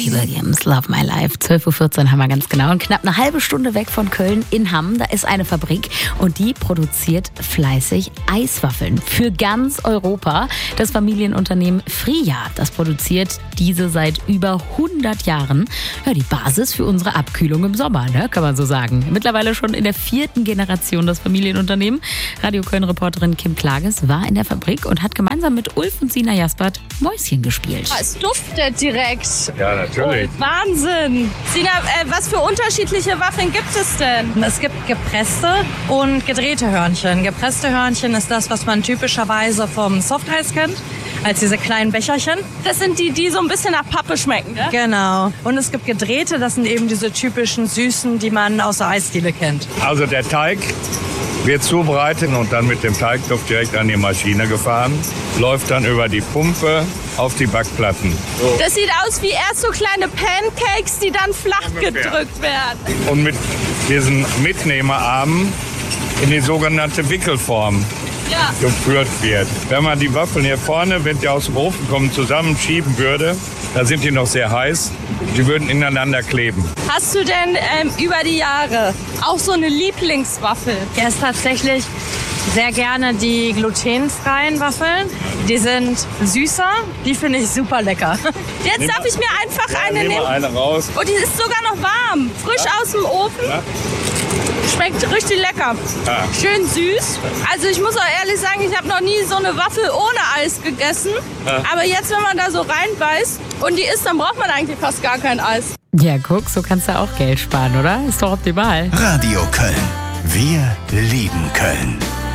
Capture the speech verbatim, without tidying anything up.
Robbie Williams, Love My Life. zwölf Uhr vierzehn haben wir ganz genau. Und knapp eine halbe Stunde weg von Köln in Hamm, da ist eine Fabrik und die produziert fleißig Eiswaffeln für ganz Europa. Das Familienunternehmen Fria, das produziert diese seit über hundert Jahren. Ja, die Basis für unsere Abkühlung im Sommer, ne, kann man so sagen. Mittlerweile schon in der vierten Generation das Familienunternehmen. Radio Köln-Reporterin Kim Klages war in der Fabrik und hat gemeinsam mit Ulf und Sina Jaspert Mäuschen gespielt. Es duftet direkt. Ja, natürlich. Oh, Wahnsinn. Sina, äh, was für unterschiedliche Waffeln gibt es denn? Es gibt gepresste und gedrehte Hörnchen. Gepresste Hörnchen ist das, was man typischerweise vom Softeis kennt, als diese kleinen Becherchen. Das sind die, die so ein bisschen nach Pappe schmecken, ne? Genau. Und es gibt gedrehte, das sind eben diese typischen Süßen, die man aus der Eisdiele kennt. Also der Teig wird zubereitet und dann mit dem Teigtopf direkt an die Maschine gefahren, läuft dann über die Pumpe auf die Backplatten. So. Das sieht aus wie erst so kleine Pancakes, die dann flach gedrückt werden. Und mit diesen Mitnehmerarmen in die sogenannte Wickelform ja. geführt wird. Wenn man die Waffeln hier vorne, wenn die aus dem Ofen kommen, zusammenschieben würde, da sind die noch sehr heiß, die würden ineinander kleben. Hast du denn ähm, über die Jahre auch so eine Lieblingswaffel? Ich esse tatsächlich sehr gerne die glutenfreien Waffeln. Die sind süßer, die finde ich super lecker. Jetzt Nimm darf ich mir einfach ja, eine nehmen. eine raus. Oh, die ist sogar noch warm, frisch ja. aus dem Ofen. Ja. Schmeckt richtig lecker. Ja. Schön süß. Also ich muss auch ehrlich sagen, ich habe noch nie so eine Waffel ohne Eis gegessen. Ja. Aber jetzt, wenn man da so reinbeißt und die isst, dann braucht man eigentlich fast gar kein Eis. Ja, guck, so kannst du auch Geld sparen, oder? Ist doch optimal. Radio Köln. Wir lieben Köln.